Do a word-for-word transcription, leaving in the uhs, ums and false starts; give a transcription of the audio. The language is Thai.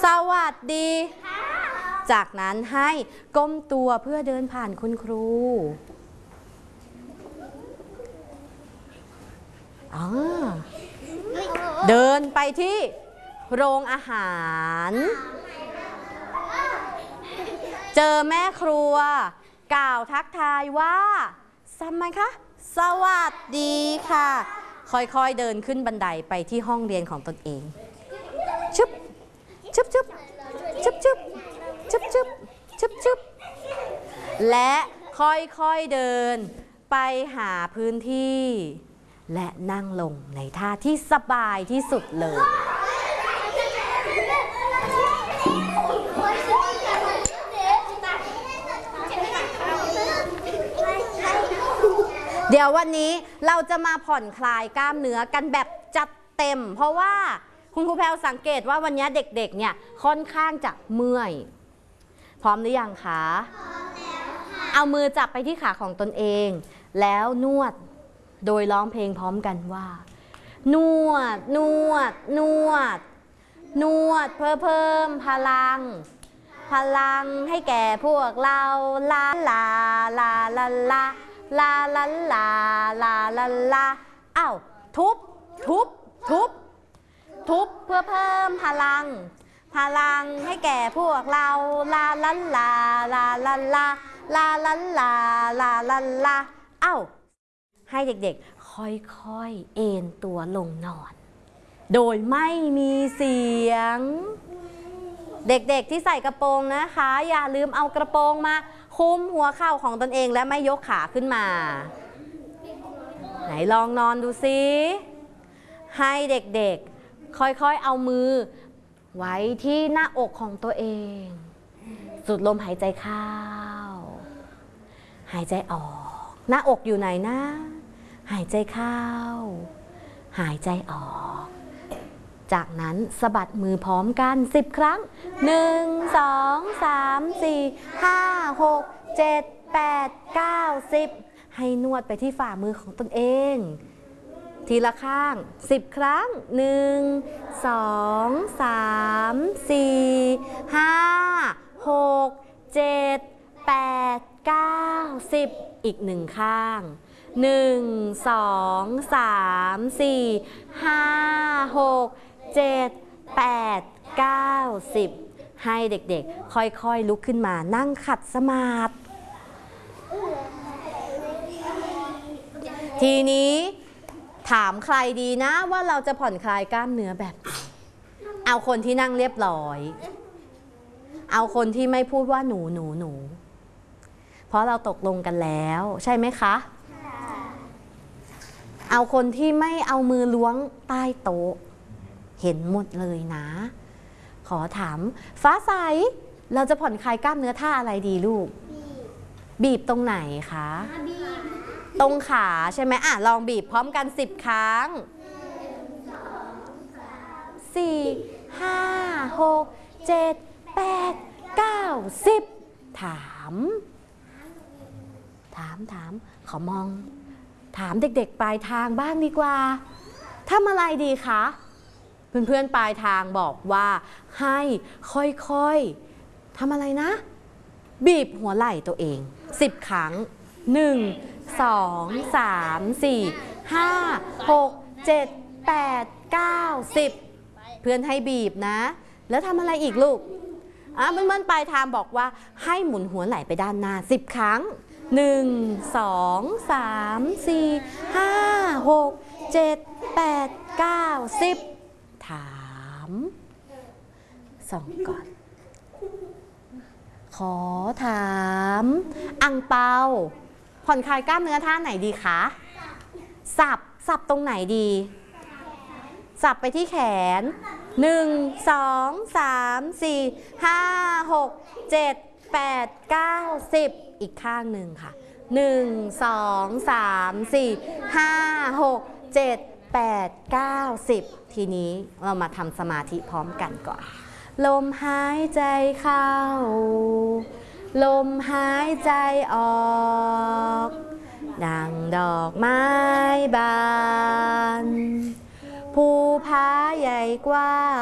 สวัสดีจากนั้นให้ก้มตัวเพื่อเดินผ่านคุณครูเดินไปที่โรงอาหารเจอแม่ครัวกล่าวทักทายว่าทำไมคะสวัสดีค่ะค่อยๆเดินขึ้นบันไดไปที่ห้องเรียนของตนเองชึบชึบชึบชึบชึบชึบชึบชึบชึบและค่อยๆเดินไปหาพื้นที่และนั่งลงในท่าที่สบายที่สุดเลยเดี๋ยววันนี้เราจะมาผ่อนคลายกล้ามเนื้อกันแบบจัดเต็มเพราะว่าคุณครูแพรวสังเกตว่าวันนี้เด็กๆเนี่ยค่อนข้างจะเมื่อยพร้อมหรือยังคะเอามือจับไปที่ขาของตนเองแล้วนวดโดยร้องเพลงพร้อมกันว่านวดนวดนวดนวดเพื่อเพิ่มพลังพลังให้แก่พวกเราลาลาลาลาลาลาลาลาลาลาลาอ้าวทุบทุบทุบทุบเพื่อเพิ่มพลังพลังให้แก่พวกเราลาลาลาลาลาลาลาลาลาลาลาลาอ้าวให้เด็กๆค่อยๆเอนตัวลงนอนโดยไม่มีเสียงเด็กๆที่ใส่กระโปรงนะคะอย่าลืมเอากระโปรงมาคุมหัวเข่าของตนเองและไม่ยกขาขึ้นมาไหนลองนอนดูซิให้เด็กๆค่อยๆเอามือไว้ที่หน้าอกของตัวเองสูดลมหายใจเข้าหายใจออกหน้าอกอยู่ไหนนะหายใจเข้าหายใจออกจากนั้นสะบัดมือพร้อมกันสิบครั้งหนึ่ง สอง สาม สี่ ห้า หก เจ็ด แปด เก้า สิบให้นวดไปที่ฝ่ามือของตนเองทีละข้างสิบครั้งหนึ่ง สอง สาม สี่ ห้า หก เจ็ด แปด เก้า สิบอีกหนึ่งข้างหนึ่ง สอง สาม สี่ ห้า หก เจ็ด แปด เก้า สิบให้เด็กๆค่อยๆลุกขึ้นมานั่งขัดสมาธิทีนี้ถามใครดีนะว่าเราจะผ่อนคลายกล้ามเนื้อแบบเอาคนที่นั่งเรียบร้อยเอาคนที่ไม่พูดว่าหนูหนูหนูเพราะเราตกลงกันแล้วใช่ไหมคะเอาคนที่ไม่เอามือล้วงใต้โต๊ะเห็นหมดเลยนะขอถามฟ้าใสเราจะผ่อนคลายกล้ามเนื้อท่าอะไรดีลูกบีบตรงไหนคะตรงขาใช่ไหมอ่ะลองบีบพร้อมกันสิบครั้งสี่ ห้า หก เจ็ด แปด เก้า สิบถามถามถามขอมองถามเด็กๆปลายทางบ้างดีกว่าทำอะไรดีคะเพื่อนๆปลายทางบอกว่าให้ค่อยๆทำอะไรนะบีบหัวไหล่ตัวเองสิบครั้งหนึ่ง สอง สาม สี่ ห้า หก เจ็ด แปด เก้า สิบเพื่อนให้บีบนะแล้วทำอะไรอีกลูกอ่ะเพื่อนๆปลายทางบอกว่าให้หมุนหัวไหล่ไปด้านหน้าสิบครั้งหนึ่ง สอง สาม สี่ ห้า หก เจ็ด แปด เก้า สิบถามสองก่อนขอถามอังเปาผ่อนคลายกล้ามเนื้อท่าไหนดีคะสับสับตรงไหนดีสับไปที่แขนหนึ่ง สอง สาม สี่ ห้า หก เจ็ด แปด เก้า สิบอีกข้างหนึ่งค่ะหนึ่ง สอง สาม สี่ ห้า หก เจ็ด แปด เก้า สิบทีนี้เรามาทำสมาธิพร้อมกันก่อนลมหายใจเข้าลมหายใจออกดังดอกไม้บานภูผาใหญ่กว้าง